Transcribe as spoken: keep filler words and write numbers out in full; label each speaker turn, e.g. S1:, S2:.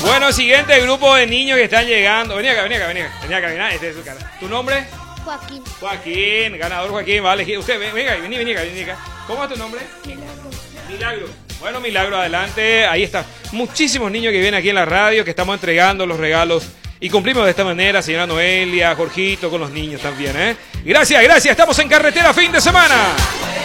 S1: Bueno, siguiente grupo de niños que están llegando. Vení acá, vení acá, vení acá. Vení acá, vení acá. Este es su cara. ¿Tu nombre?
S2: Joaquín.
S1: Joaquín, ganador Joaquín. Vale, usted, venga, vení, vení acá, vení acá. ¿Cómo es tu nombre?
S2: Milagro.
S1: Milagro. Bueno, Milagro, adelante. Ahí está. Muchísimos niños que vienen aquí en la radio, que estamos entregando los regalos. Y cumplimos de esta manera, señora Noelia, Jorgito, con los niños también, ¿eh? Gracias, gracias. Estamos en carretera fin de semana.